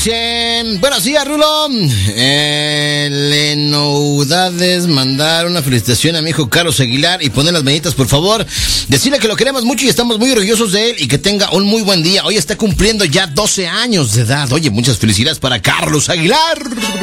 Dicen, buenos días, Rulo. Lenoudades, mandar una felicitación a mi hijo Carlos Aguilar y poner las manitas, por favor. Decirle que lo queremos mucho y estamos muy orgullosos de él y que tenga un muy buen día. Hoy está cumpliendo ya 12 años de edad. Oye, muchas felicidades para Carlos Aguilar.